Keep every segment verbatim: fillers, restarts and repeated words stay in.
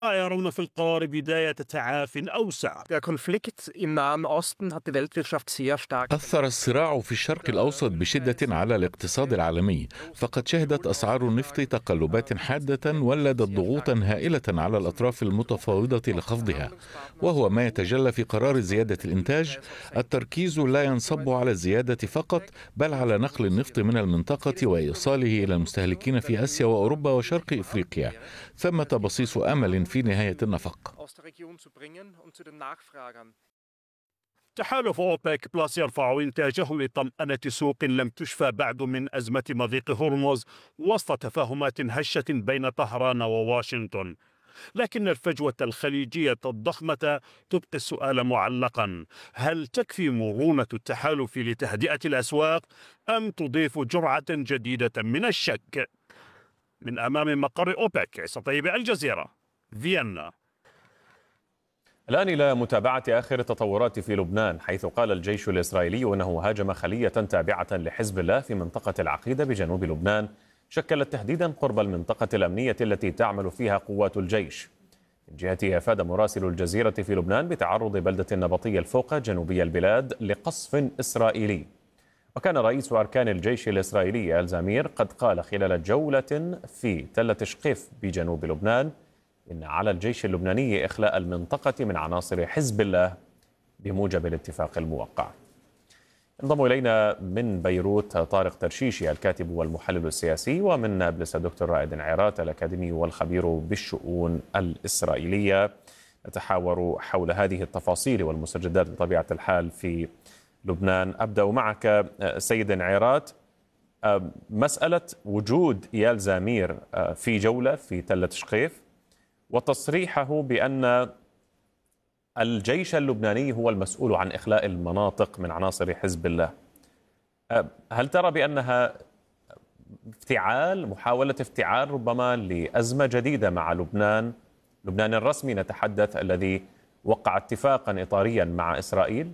يرون في القرار بداية تعاف أوسع. Der Konflikt im Nahen Osten hat die Weltwirtschaft sehr stark. أثر الصراع في الشرق الأوسط بشدة على الاقتصاد العالمي، فقد شهدت أسعار النفط تقلبات حادة ولدت ضغوطا هائلة على الأطراف المتفاوضة لخفضها، وهو ما يتجلى في قرار زيادة الإنتاج. التركيز لا ينصب على الزيادة فقط، بل على نقل النفط من المنطقة وإيصاله إلى المستهلكين في آسيا وأوروبا وشرق إفريقيا. ثمة بصيص أمل في نهاية النفق. تحالف أوبك بلس يرفع إنتاجه لطمأنة سوق لم تشفى بعد من أزمة مضيق هرمز وسط تفاهمات هشة بين طهران وواشنطن. لكن الفجوة الخليجية الضخمة تبقي السؤال معلقا: هل تكفي مرونة التحالف لتهدئة الأسواق أم تضيف جرعة جديدة من الشك؟ من أمام مقر أوبك، عيسى طيب، الجزيرة، فيينا. الآن إلى متابعة آخر التطورات في لبنان، حيث قال الجيش الإسرائيلي أنه هاجم خلية تابعة لحزب الله في منطقة العقيدة بجنوب لبنان شكلت تهديدا قرب المنطقة الأمنية التي تعمل فيها قوات الجيش. من جهته أفاد مراسل الجزيرة في لبنان بتعرض بلدة النبطية الفوقة جنوبي البلاد لقصف إسرائيلي. وكان رئيس أركان الجيش الإسرائيلي آل زمير قد قال خلال جولة في تلة شقيف بجنوب لبنان إن على الجيش اللبناني إخلاء المنطقة من عناصر حزب الله بموجب الاتفاق الموقع. انضم إلينا من بيروت طارق ترشيشي الكاتب والمحلل السياسي، ومن نابلس الدكتور رائد عيرات الأكاديمي والخبير بالشؤون الإسرائيلية. نتحاور حول هذه التفاصيل والمستجدات بطبيعة الحال في لبنان. أبدأ معك سيد عيرات. مسألة وجود إيال زمير في جولة في تلة شقيف وتصريحه بأن الجيش اللبناني هو المسؤول عن إخلاء المناطق من عناصر حزب الله، هل ترى بأنها افتعال محاولة افتعال ربما لأزمة جديدة مع لبنان لبنان الرسمي نتحدث، الذي وقع اتفاقا إطاريا مع إسرائيل؟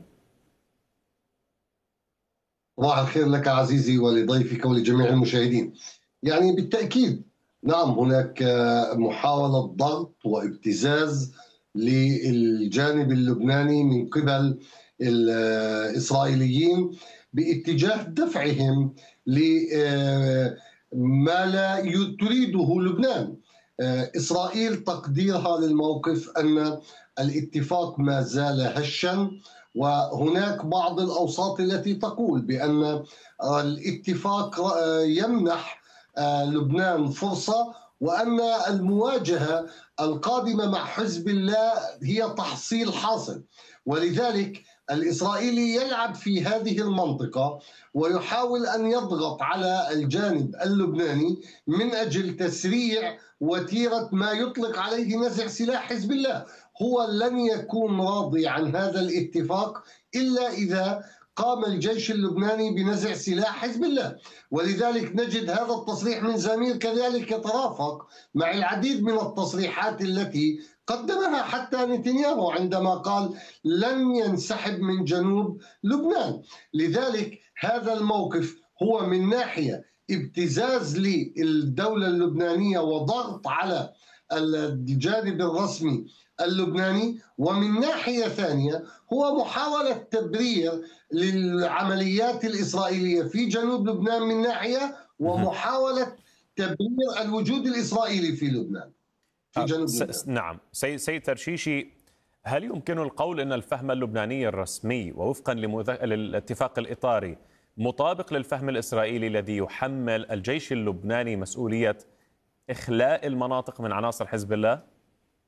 صباح الخير لك عزيزي ولضيفك ولجميع المشاهدين. يعني بالتأكيد نعم، هناك محاولة ضغط وابتزاز للجانب اللبناني من قبل الإسرائيليين باتجاه دفعهم لما لا تريده لبنان. إسرائيل تقديرها للموقف أن الاتفاق ما زال هشا، وهناك بعض الأوساط التي تقول بأن الاتفاق يمنح لبنان فرصة، وأن المواجهة القادمة مع حزب الله هي تحصيل حاصل. ولذلك الإسرائيلي يلعب في هذه المنطقة ويحاول أن يضغط على الجانب اللبناني من أجل تسريع وتيرة ما يطلق عليه نزع سلاح حزب الله. هو لن يكون راضي عن هذا الاتفاق إلا إذا قام الجيش اللبناني بنزع سلاح حزب الله. ولذلك نجد هذا التصريح من زمير كذلك يترافق مع العديد من التصريحات التي قدمها حتى نتنياهو عندما قال لن ينسحب من جنوب لبنان. لذلك هذا الموقف هو من ناحية ابتزاز للدولة اللبنانية وضغط على الجانب الرسمي اللبناني، ومن ناحية ثانية هو محاولة تبرير للعمليات الإسرائيلية في جنوب لبنان من ناحية، ومحاولة تبرير الوجود الإسرائيلي في لبنان في جنوب لبنان. نعم سيد ترشيشي، هل يمكن القول أن الفهم اللبناني الرسمي ووفقا للاتفاق الإطاري مطابق للفهم الإسرائيلي الذي يحمل الجيش اللبناني مسؤولية إخلاء المناطق من عناصر حزب الله؟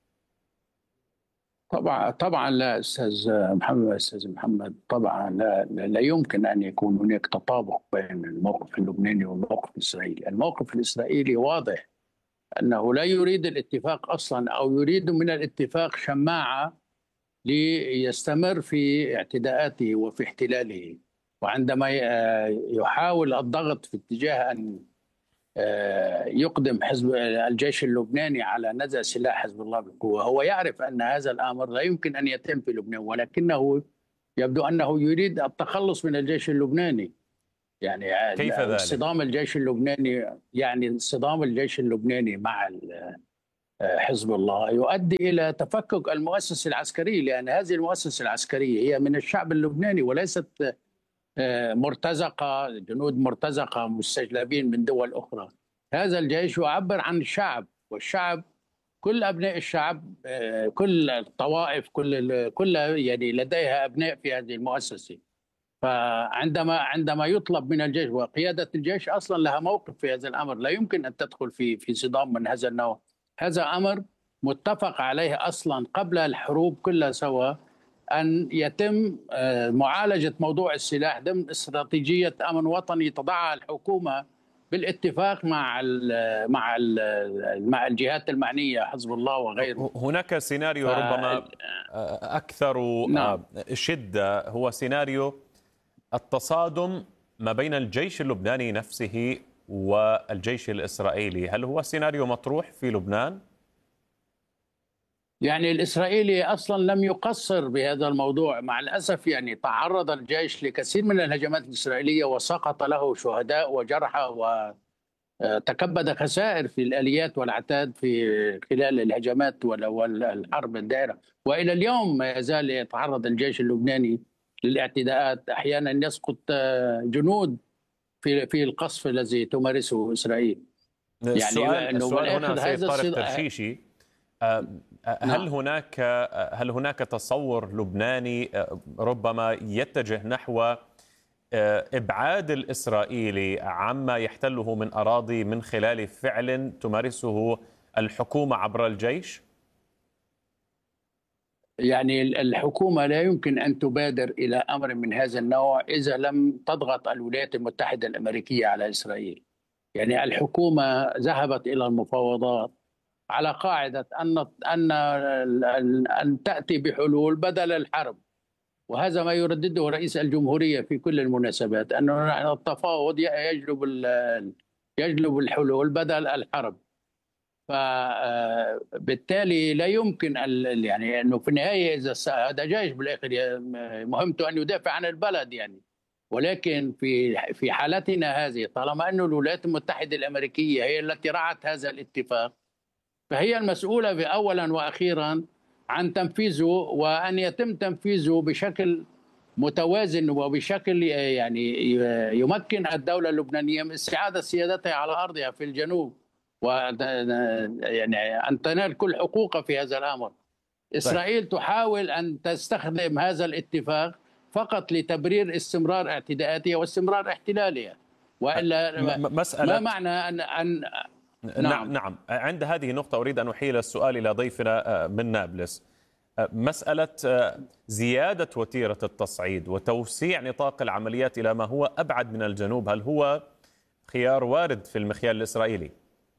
طبعا طبعا لا استاذ محمد استاذ محمد طبعا لا, لا يمكن ان يكون هناك تطابق بين الموقف اللبناني والموقف الاسرائيلي. الموقف الاسرائيلي واضح انه لا يريد الاتفاق اصلا، او يريد من الاتفاق شماعه ليستمر في اعتداءاته وفي احتلاله. وعندما يحاول الضغط في اتجاه ان يقدم حزب الجيش اللبناني على نزع سلاح حزب الله بالقوة، هو يعرف أن هذا الأمر لا يمكن أن يتم في لبنان، ولكنه يبدو أنه يريد التخلص من الجيش اللبناني. يعني كيف ذلك؟ صدام الجيش اللبناني يعني صدام الجيش اللبناني مع حزب الله يؤدي إلى تفكك المؤسسة العسكرية، لأن هذه المؤسسة العسكرية هي من الشعب اللبناني وليست مرتزقة، جنود مرتزقة مستجلبين من دول أخرى. هذا الجيش يعبر عن الشعب، والشعب كل أبناء الشعب، كل الطوائف، كل كل يعني لديها أبناء في هذه المؤسسة. فعندما عندما يطلب من الجيش، وقيادة الجيش أصلا لها موقف في هذا الأمر، لا يمكن أن تدخل في في صدام من هذا النوع. هذا أمر متفق عليه أصلا قبل الحروب كلها سوا، أن يتم معالجة موضوع السلاح ضمن استراتيجية أمن وطني تضعها الحكومة بالاتفاق مع ال مع ال مع الجهات المعنية، حزب الله وغيره. هناك سيناريو ف... ربما أكثر نعم. شدة، هو سيناريو التصادم ما بين الجيش اللبناني نفسه والجيش الإسرائيلي. هل هو سيناريو مطروح في لبنان؟ يعني الإسرائيلي أصلا لم يقصر بهذا الموضوع مع الأسف. يعني تعرض الجيش لكثير من الهجمات الإسرائيلية وسقط له شهداء وجرحى وتكبد خسائر في الآليات والعتاد في خلال الهجمات والحرب الدائرة. وإلى اليوم ما يزال يتعرض الجيش اللبناني للاعتداءات، أحيانا يسقط جنود في في القصف الذي تمارسه إسرائيل. يعني السؤال, السؤال هنا سيد طارق ترشيشي، هل هناك هل هناك تصور لبناني ربما يتجه نحو إبعاد الإسرائيلي عما يحتله من أراضي من خلال فعل تمارسه الحكومة عبر الجيش؟ يعني الحكومة لا يمكن أن تبادر إلى أمر من هذا النوع إذا لم تضغط الولايات المتحدة الأمريكية على إسرائيل. يعني الحكومة ذهبت إلى المفاوضات على قاعدة أن أن أن تأتي بحلول بدل الحرب، وهذا ما يردده رئيس الجمهورية في كل المناسبات، أن التفاوض يجلب يجلب الحلول بدل الحرب. فبالتالي لا يمكن يعني أنه في النهاية إذا هذا جيش بالآخر مهمته أن يدافع عن البلد يعني، ولكن في في حالتنا هذه طالما أن الولايات المتحدة الأمريكية هي التي رعت هذا الاتفاق، فهي المسؤولة أولا وأخيرا عن تنفيذه، وأن يتم تنفيذه بشكل متوازن وبشكل يعني يمكن الدولة اللبنانية من استعادة سيادتها على أرضها في الجنوب، ويعني أن تنال كل حقوقها في هذا الأمر. إسرائيل تحاول أن تستخدم هذا الاتفاق فقط لتبرير استمرار اعتداءاتها واستمرار احتلالها، وإلا مسألة ما معنى أن, أن نعم. نعم عند هذه النقطة أريد أن أحيل السؤال إلى ضيفنا من نابلس. مسألة زيادة وتيرة التصعيد وتوسيع نطاق العمليات إلى ما هو أبعد من الجنوب، هل هو خيار وارد في المخيال الإسرائيلي؟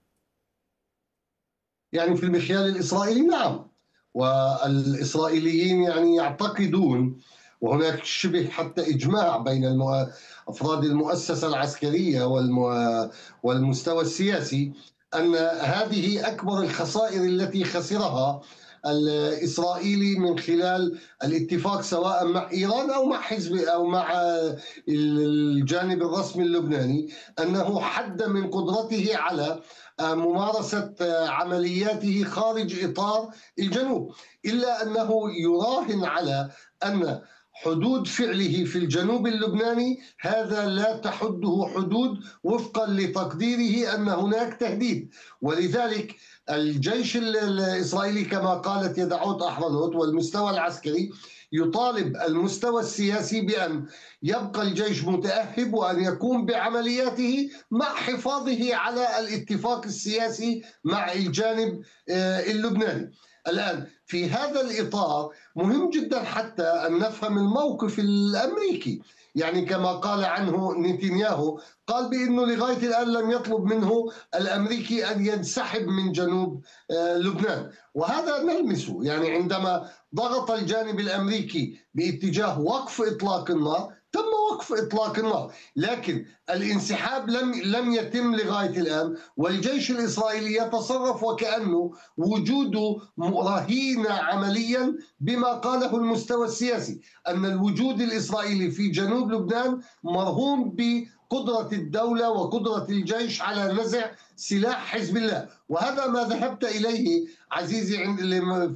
يعني في المخيال الإسرائيلي نعم، والإسرائيليين يعني يعتقدون، وهناك شبه حتى إجماع بين المو... أفراد المؤسسة العسكرية والمو... والمستوى السياسي، أن هذه أكبر الخسائر التي خسرها الإسرائيلي من خلال الاتفاق سواء مع إيران أو مع حزب أو مع الجانب الرسمي اللبناني، أنه حد من قدرته على ممارسة عملياته خارج إطار الجنوب، إلا أنه يراهن على أن حدود فعله في الجنوب اللبناني هذا لا تحده حدود وفقا لتقديره أن هناك تهديد. ولذلك الجيش الإسرائيلي كما قالت يدعوت أحرنوت والمستوى العسكري يطالب المستوى السياسي بأن يبقى الجيش متأهب وأن يقوم بعملياته مع حفاظه على الاتفاق السياسي مع الجانب اللبناني. الآن في هذا الإطار مهم جدا حتى أن نفهم الموقف الأمريكي، يعني كما قال عنه نتنياهو، قال بأنه لغاية الآن لم يطلب منه الأمريكي أن ينسحب من جنوب لبنان، وهذا نلمسه يعني عندما ضغط الجانب الأمريكي باتجاه وقف إطلاق النار تم وقف إطلاق النار، لكن الانسحاب لم لم يتم لغاية الآن، والجيش الإسرائيلي يتصرف وكأنه وجوده رهين عمليا بما قاله المستوى السياسي، أن الوجود الإسرائيلي في جنوب لبنان مرهون قدرة الدولة وقدرة الجيش على نزع سلاح حزب الله. وهذا ما ذهبت إليه عزيزي